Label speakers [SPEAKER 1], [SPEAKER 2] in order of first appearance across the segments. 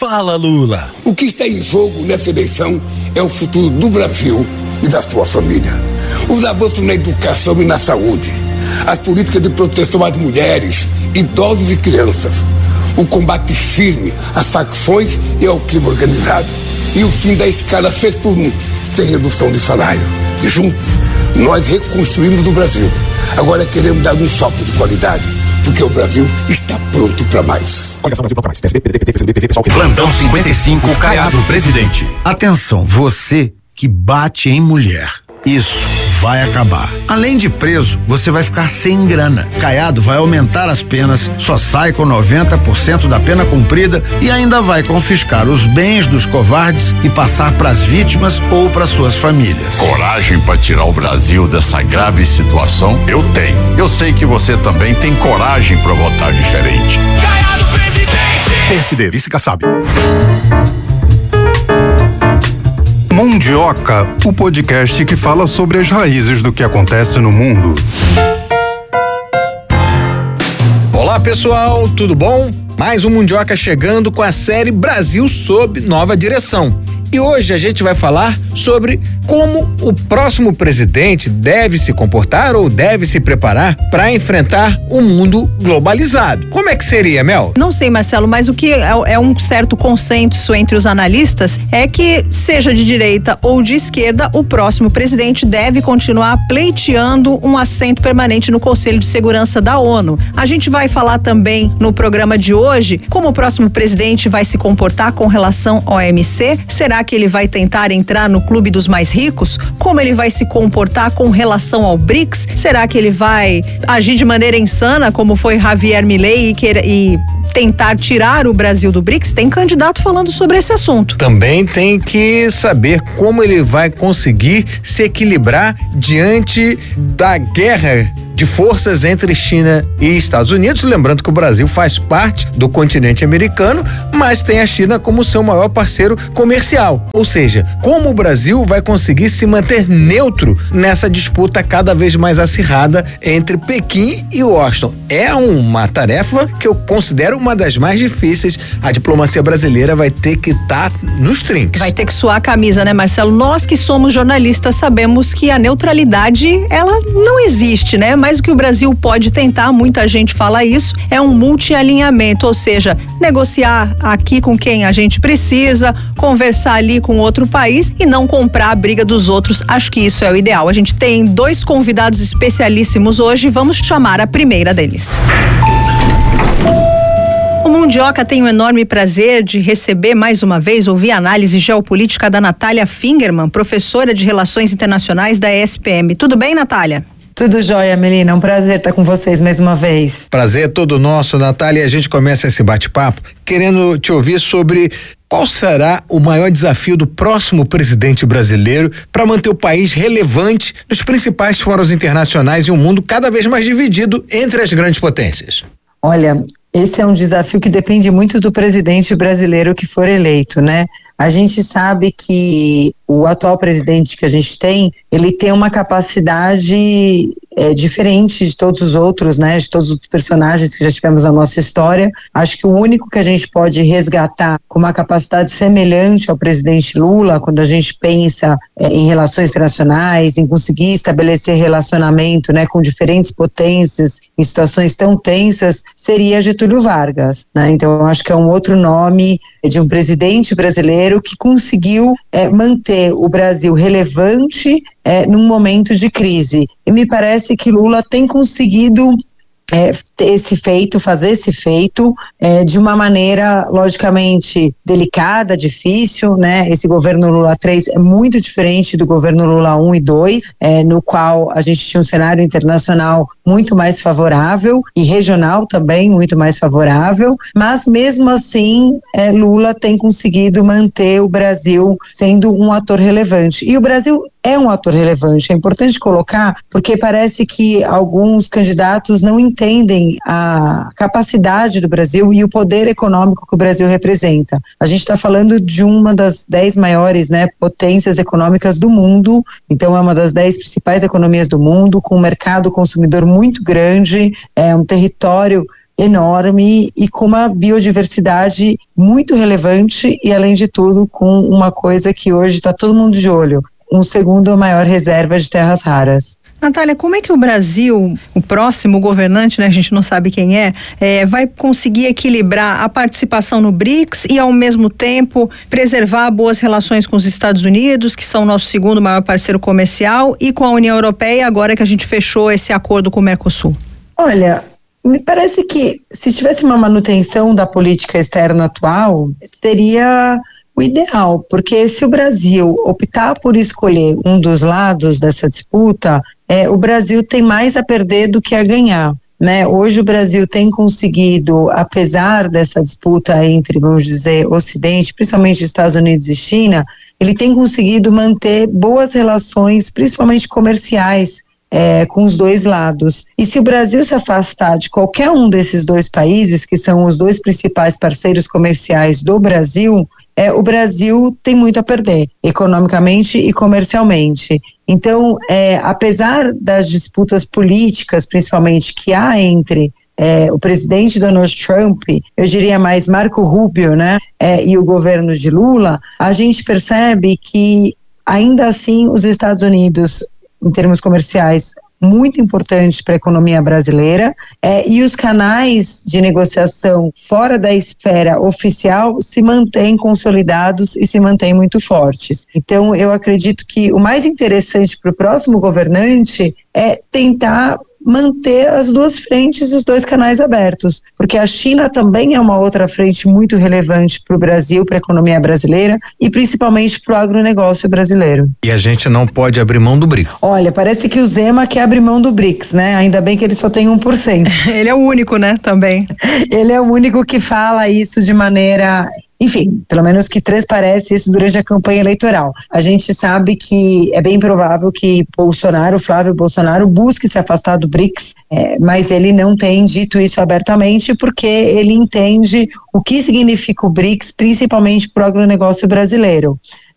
[SPEAKER 1] Fala, Lula.
[SPEAKER 2] O que está em jogo nessa eleição é o futuro do Brasil e da sua família. Os avanços na educação e na saúde, as políticas de proteção às mulheres, idosos e crianças, o combate firme às facções e ao crime organizado e o fim da escala 6x1 sem redução de salário. Juntos, nós reconstruímos o Brasil. Agora queremos dar um salto de qualidade, porque o Brasil está pronto para mais.
[SPEAKER 3] Coligação Brasil mais. PSB, PDT, PCdoB, PSOL.
[SPEAKER 4] Plantão 55, Caiado, presidente.
[SPEAKER 5] Atenção, você que bate em mulher. Isso vai acabar. Além de preso, você vai ficar sem grana. Caiado vai aumentar as penas, só sai com 90% da pena cumprida e ainda vai confiscar os bens dos covardes e passar para as vítimas ou para suas famílias.
[SPEAKER 6] Coragem para tirar o Brasil dessa grave situação? Eu tenho. Eu sei que você também tem coragem para votar diferente.
[SPEAKER 4] Caiado, presidente!
[SPEAKER 3] PSD, vice Kassab.
[SPEAKER 7] Mundioca, o podcast que fala sobre as raízes do que acontece no mundo.
[SPEAKER 8] Olá pessoal, tudo bom? Mais um Mundioca chegando com a série Brasil sob nova direção. E hoje a gente vai falar sobre como o próximo presidente deve se comportar ou deve se preparar para enfrentar o mundo globalizado. Como é que seria, Mel?
[SPEAKER 9] Não sei, Marcelo, mas o que é um certo consenso entre os analistas é que, seja de direita ou de esquerda, o próximo presidente deve continuar pleiteando um assento permanente no Conselho de Segurança da ONU. A gente vai falar também no programa de hoje como o próximo presidente vai se comportar com relação ao OMC. Será que ele vai tentar entrar no clube dos mais ricos? Como ele vai se comportar com relação ao BRICS? Será que ele vai agir de maneira insana, como foi Javier Milei, e tentar tirar o Brasil do BRICS? Tem candidato falando sobre esse assunto.
[SPEAKER 8] Também tem que saber como ele vai conseguir se equilibrar diante da guerra de forças entre China e Estados Unidos, lembrando que o Brasil faz parte do continente americano, mas tem a China como seu maior parceiro comercial. Ou seja, como o Brasil vai conseguir se manter neutro nessa disputa cada vez mais acirrada entre Pequim e Washington? É uma tarefa que eu considero uma das mais difíceis. A diplomacia brasileira vai ter que estar nos trinques.
[SPEAKER 9] Vai ter que suar a camisa, né, Marcelo? Nós que somos jornalistas sabemos que a neutralidade, ela não existe, né? Mas o que o Brasil pode tentar, muita gente fala isso, é um multialinhamento, ou seja, negociar aqui com quem a gente precisa, conversar ali com outro país e não comprar a briga dos outros. Acho que isso é o ideal. A gente tem 2 convidados especialíssimos hoje, vamos chamar a primeira deles. O Mundioca tem o enorme prazer de receber mais uma vez, ouvir a análise geopolítica da Natália Fingerman, professora de Relações Internacionais da ESPM. Tudo bem, Natália?
[SPEAKER 10] Tudo jóia, Melina, um prazer estar com vocês mais uma vez.
[SPEAKER 8] Prazer é todo nosso, Natália. A gente começa esse bate-papo querendo te ouvir sobre qual será o maior desafio do próximo presidente brasileiro para manter o país relevante nos principais fóruns internacionais em um mundo cada vez mais dividido entre as grandes potências.
[SPEAKER 10] Olha, esse é um desafio que depende muito do presidente brasileiro que for eleito, né? A gente sabe que o atual presidente que a gente tem, ele tem uma capacidade diferente de todos os outros, né? De todos os personagens que já tivemos na nossa história. Acho que o único que a gente pode resgatar com uma capacidade semelhante ao presidente Lula, quando a gente pensa em relações internacionais, em conseguir estabelecer relacionamento, né, com diferentes potências em situações tão tensas, seria Getúlio Vargas, né? Então eu acho que é um outro nome de um presidente brasileiro que conseguiu manter o Brasil relevante num momento de crise. E me parece que Lula tem conseguido fazer esse feito de uma maneira logicamente delicada, difícil, né? Esse governo Lula 3 é muito diferente do governo Lula 1 e 2, no qual a gente tinha um cenário internacional muito mais favorável e regional também muito mais favorável, mas mesmo assim Lula tem conseguido manter o Brasil sendo um ator relevante. E o Brasil é um ator relevante, é importante colocar, porque parece que alguns candidatos não entendem a capacidade do Brasil e o poder econômico que o Brasil representa. A gente está falando de uma das 10 maiores, né, potências econômicas do mundo, então é uma das 10 principais economias do mundo, com um mercado consumidor muito grande, um território enorme e com uma biodiversidade muito relevante e, além de tudo, com uma coisa que hoje está todo mundo de olho, um segundo a maior reserva de terras raras.
[SPEAKER 9] Natália, como é que o Brasil, o próximo governante, né, a gente não sabe quem vai conseguir equilibrar a participação no BRICS e, ao mesmo tempo, preservar boas relações com os Estados Unidos, que são o nosso segundo maior parceiro comercial, e com a União Europeia, agora que a gente fechou esse acordo com o Mercosul?
[SPEAKER 10] Olha, me parece que se tivesse uma manutenção da política externa atual, seria o ideal, porque se o Brasil optar por escolher um dos lados dessa disputa, o Brasil tem mais a perder do que a ganhar, né? Hoje o Brasil tem conseguido, apesar dessa disputa entre, vamos dizer, Ocidente, principalmente Estados Unidos e China, ele tem conseguido manter boas relações, principalmente comerciais, com os dois lados. E se o Brasil se afastar de qualquer um desses dois países, que são os dois principais parceiros comerciais do Brasil, o Brasil tem muito a perder, economicamente e comercialmente. Então, apesar das disputas políticas, principalmente, que há entre o presidente Donald Trump, eu diria mais Marco Rubio, né, e o governo de Lula, a gente percebe que, ainda assim, os Estados Unidos, em termos comerciais, muito importante para a economia brasileira, e os canais de negociação fora da esfera oficial se mantêm consolidados e se mantêm muito fortes. Então, eu acredito que o mais interessante para o próximo governante é tentar manter as duas frentes e os dois canais abertos, porque a China também é uma outra frente muito relevante para o Brasil, para a economia brasileira e principalmente para o agronegócio brasileiro.
[SPEAKER 8] E a gente não pode abrir mão do BRICS.
[SPEAKER 10] Olha, parece que o Zema quer abrir mão do BRICS, né? Ainda bem que ele só tem 1%.
[SPEAKER 9] Ele é o único, né, também.
[SPEAKER 10] Ele é o único que fala isso de maneira... Enfim, pelo menos que transparece isso durante a campanha eleitoral. A gente sabe que é bem provável que Flávio Bolsonaro, busque se afastar do BRICS, mas ele não tem dito isso abertamente porque ele entende o que significa o BRICS, principalmente para o agronegócio brasileiro.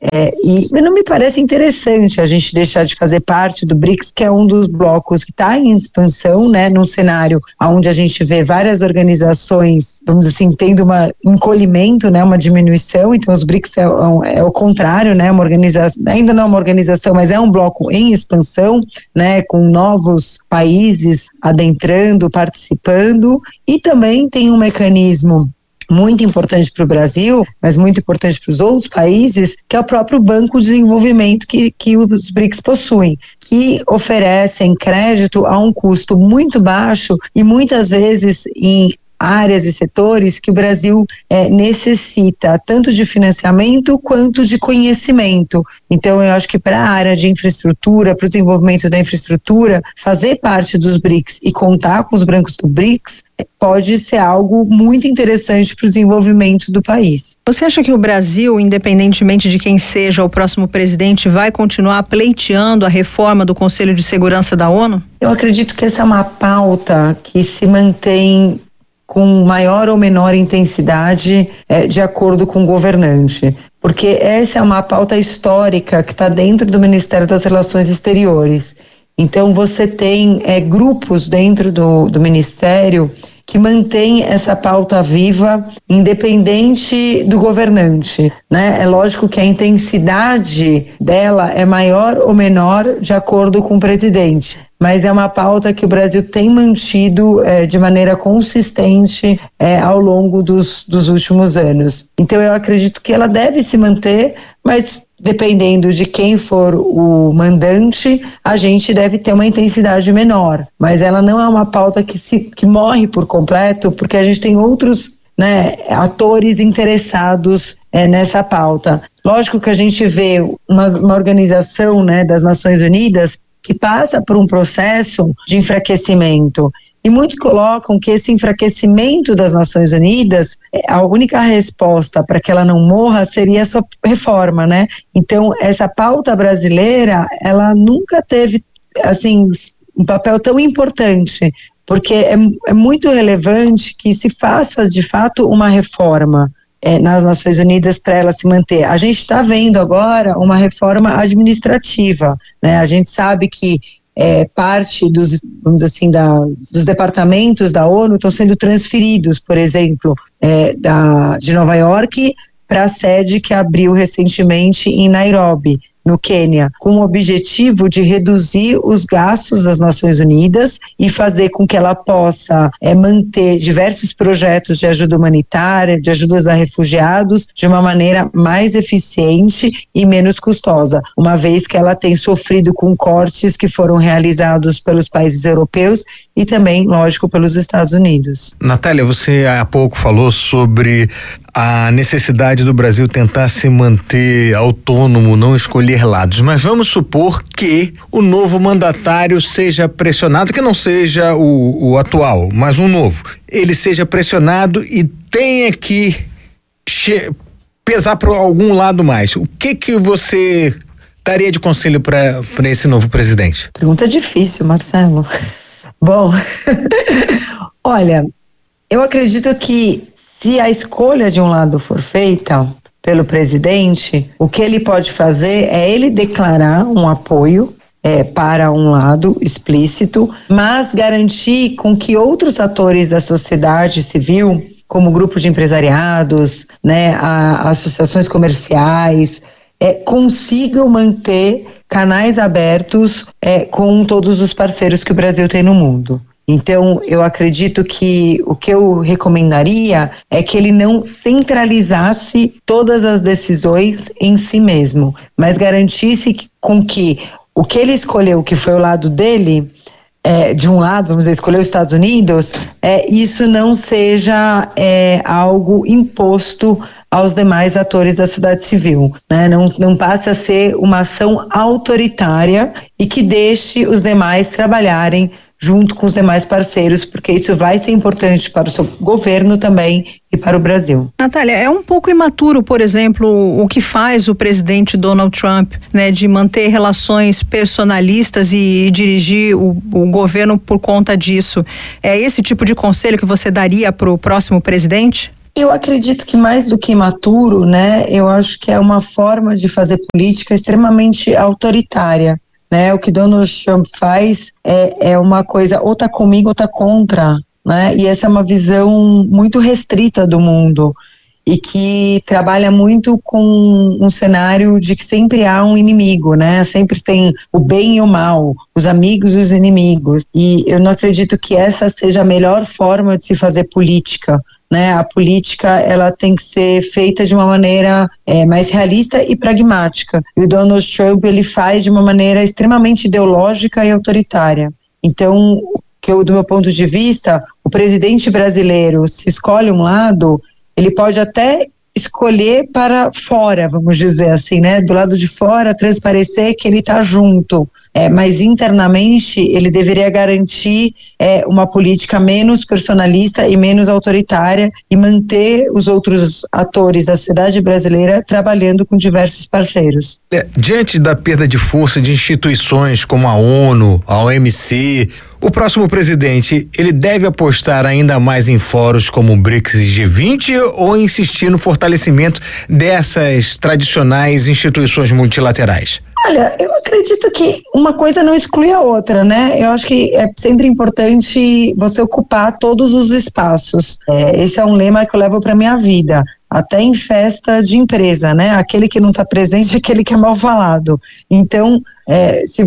[SPEAKER 10] E não me parece interessante a gente deixar de fazer parte do BRICS, que é um dos blocos que está em expansão, né, num cenário onde a gente vê várias organizações, vamos dizer assim, tendo um encolhimento, né, uma diminuição. Então os BRICS é o contrário, né, uma organização, ainda não é uma organização, mas é um bloco em expansão, né, com novos países adentrando, participando, e também tem um mecanismo muito importante para o Brasil, mas muito importante para os outros países, que é o próprio Banco de Desenvolvimento que os BRICS possuem, que oferecem crédito a um custo muito baixo e muitas vezes em áreas e setores que o Brasil necessita tanto de financiamento quanto de conhecimento. Então eu acho que para a área de infraestrutura, para o desenvolvimento da infraestrutura, fazer parte dos BRICS e contar com os bancos do BRICS pode ser algo muito interessante para o desenvolvimento do país.
[SPEAKER 9] Você acha que o Brasil, independentemente de quem seja o próximo presidente, vai continuar pleiteando a reforma do Conselho de Segurança da ONU?
[SPEAKER 10] Eu acredito que essa é uma pauta que se mantém com maior ou menor intensidade de acordo com o governante, porque essa é uma pauta histórica que está dentro do Ministério das Relações Exteriores. Então você tem grupos dentro do Ministério que mantém essa pauta viva, independente do governante, né? É lógico que a intensidade dela é maior ou menor de acordo com o presidente, mas é uma pauta que o Brasil tem mantido de maneira consistente ao longo dos últimos anos. Então eu acredito que ela deve se manter, mas dependendo de quem for o mandante, a gente deve ter uma intensidade menor, mas ela não é uma pauta que morre por completo, porque a gente tem outros, né, atores interessados nessa pauta. Lógico que a gente vê uma organização, né, das Nações Unidas que passa por um processo de enfraquecimento. E muitos colocam que esse enfraquecimento das Nações Unidas, a única resposta para que ela não morra seria a sua reforma, né? Então, essa pauta brasileira, ela nunca teve, assim, um papel tão importante, porque é muito relevante que se faça, de fato, uma reforma nas Nações Unidas para ela se manter. A gente está vendo agora uma reforma administrativa, né? A gente sabe que parte dos, vamos dizer assim, dos departamentos da ONU estão sendo transferidos, por exemplo, de Nova York para a sede que abriu recentemente em Nairobi, no Quênia, com o objetivo de reduzir os gastos das Nações Unidas e fazer com que ela possa manter diversos projetos de ajuda humanitária, de ajudas a refugiados, de uma maneira mais eficiente e menos custosa, uma vez que ela tem sofrido com cortes que foram realizados pelos países europeus e também, lógico, pelos Estados Unidos.
[SPEAKER 8] Natália, você há pouco falou sobre a necessidade do Brasil tentar se manter autônomo, não escolher lados, mas vamos supor que o novo mandatário seja pressionado, que não seja o atual, mas um novo, ele seja pressionado e tenha que pesar para algum lado mais. O que você daria de conselho para esse novo presidente?
[SPEAKER 10] Pergunta difícil, Marcelo. Bom, olha, eu acredito que se a escolha de um lado for feita pelo presidente, o que ele pode fazer é ele declarar um apoio para um lado explícito, mas garantir com que outros atores da sociedade civil, como grupos de empresariados, associações comerciais, consigam manter canais abertos com todos os parceiros que o Brasil tem no mundo. Então, eu acredito que o que eu recomendaria é que ele não centralizasse todas as decisões em si mesmo, mas garantisse com que o que ele escolheu, que foi o lado dele, de um lado, vamos dizer, escolher os Estados Unidos, isso não seja algo imposto aos demais atores da sociedade civil, né? Não passe a ser uma ação autoritária e que deixe os demais trabalharem junto com os demais parceiros, porque isso vai ser importante para o seu governo também e para o Brasil.
[SPEAKER 9] Natália, é um pouco imaturo, por exemplo, o que faz o presidente Donald Trump, né, de manter relações personalistas e dirigir o governo por conta disso. É esse tipo de conselho que você daria para o próximo presidente?
[SPEAKER 10] Eu acredito que mais do que imaturo, né, eu acho que é uma forma de fazer política extremamente autoritária. Né, o que Donald Trump faz é uma coisa, ou tá comigo ou tá contra, né? E essa é uma visão muito restrita do mundo e que trabalha muito com um cenário de que sempre há um inimigo, né? Sempre tem o bem e o mal, os amigos e os inimigos. E eu não acredito que essa seja a melhor forma de se fazer política. Né, a política ela tem que ser feita de uma maneira mais realista e pragmática. E o Donald Trump ele faz de uma maneira extremamente ideológica e autoritária. Então, do meu ponto de vista, o presidente brasileiro, se escolhe um lado, ele pode até escolher para fora, vamos dizer assim, né? Do lado de fora, transparecer que ele está junto. Mas internamente ele deveria garantir uma política menos personalista e menos autoritária e manter os outros atores da sociedade brasileira trabalhando com diversos parceiros.
[SPEAKER 8] Diante da perda de força de instituições como a ONU, a OMC, o próximo presidente, ele deve apostar ainda mais em fóruns como o BRICS e G20 ou insistir no fortalecimento dessas tradicionais instituições multilaterais?
[SPEAKER 10] Olha, eu acredito que uma coisa não exclui a outra, né? Eu acho que é sempre importante você ocupar todos os espaços. Esse é um lema que eu levo para minha vida, até em festa de empresa, né? Aquele que não está presente é aquele que é mal falado. Então, se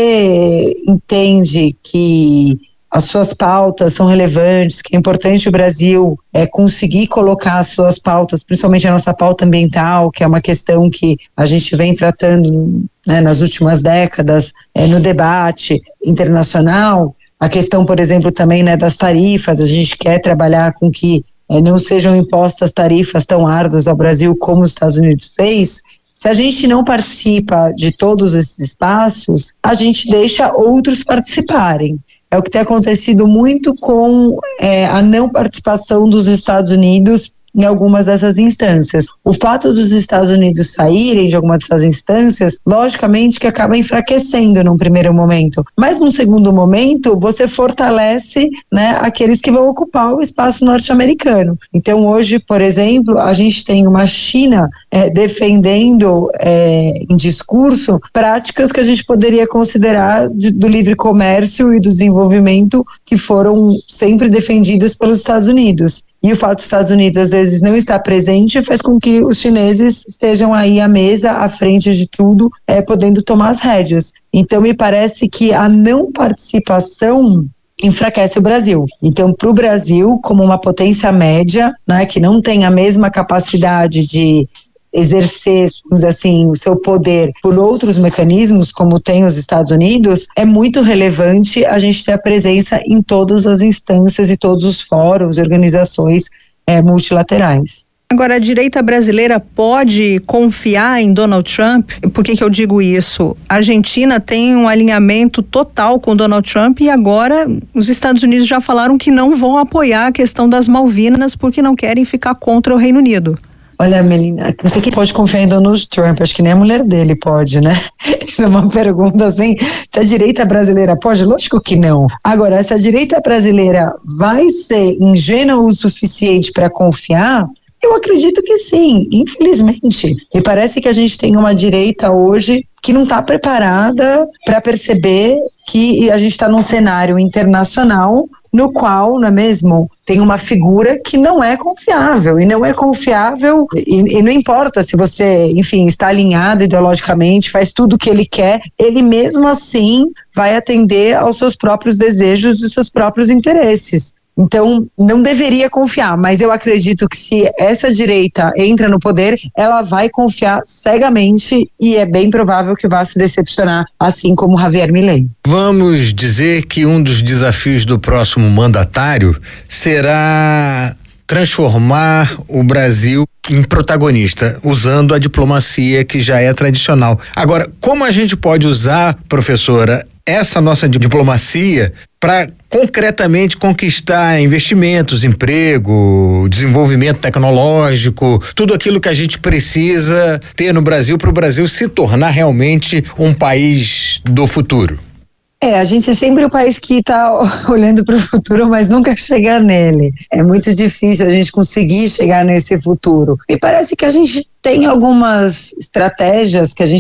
[SPEAKER 10] você entende que as suas pautas são relevantes, que é importante o Brasil conseguir colocar as suas pautas, principalmente a nossa pauta ambiental, que é uma questão que a gente vem tratando, né, nas últimas décadas no debate internacional, a questão, por exemplo, também, né, das tarifas, a gente quer trabalhar com que não sejam impostas tarifas tão árduas ao Brasil como os Estados Unidos fez. Se a gente não participa de todos esses espaços, a gente deixa outros participarem. É o que tem acontecido muito com a não participação dos Estados Unidos em algumas dessas instâncias. O fato dos Estados Unidos saírem de algumas dessas instâncias, logicamente que acaba enfraquecendo num primeiro momento, mas num segundo momento você fortalece, né, aqueles que vão ocupar o espaço norte-americano. Então hoje, por exemplo, a gente tem uma China defendendo em discurso práticas que a gente poderia considerar do livre comércio e do desenvolvimento que foram sempre defendidas pelos Estados Unidos. E o fato dos Estados Unidos às vezes não estar presente faz com que os chineses estejam aí à mesa, à frente de tudo, podendo tomar as rédeas. Então me parece que a não participação enfraquece o Brasil. Então, para o Brasil, como uma potência média, né, que não tem a mesma capacidade de exercer, vamos dizer assim, o seu poder por outros mecanismos, como tem os Estados Unidos, é muito relevante a gente ter a presença em todas as instâncias e todos os fóruns e organizações multilaterais.
[SPEAKER 9] Agora, a direita brasileira pode confiar em Donald Trump? Por que eu digo isso? A Argentina tem um alinhamento total com Donald Trump e agora os Estados Unidos já falaram que não vão apoiar a questão das Malvinas porque não querem ficar contra o Reino Unido.
[SPEAKER 10] Olha, Melina, não sei quem pode confiar em Donald Trump, acho que nem a mulher dele pode, né? Isso é uma pergunta assim, se a direita brasileira pode? Lógico que não. Agora, se a direita brasileira vai ser ingênua o suficiente para confiar, eu acredito que sim, infelizmente. E parece que a gente tem uma direita hoje que não está preparada para perceber que a gente está num cenário internacional no qual, não é mesmo, tem uma figura que não é confiável, e não é confiável, e não importa se você, enfim, está alinhado ideologicamente, faz tudo o que ele quer, ele mesmo assim vai atender aos seus próprios desejos e seus próprios interesses. Então, não deveria confiar, mas eu acredito que se essa direita entra no poder, ela vai confiar cegamente e é bem provável que vá se decepcionar, assim como Javier Milei.
[SPEAKER 8] Vamos dizer que um dos desafios do próximo mandatário será transformar o Brasil em protagonista, usando a diplomacia que já é tradicional. Agora, como a gente pode usar, professora, essa nossa diplomacia para concretamente conquistar investimentos, emprego, desenvolvimento tecnológico, tudo aquilo que a gente precisa ter no Brasil para o Brasil se tornar realmente um país do futuro?
[SPEAKER 10] A gente é sempre o país que está olhando para o futuro, mas nunca chegar nele. É muito difícil a gente conseguir chegar nesse futuro. Me parece que a gente tem algumas estratégias que a gente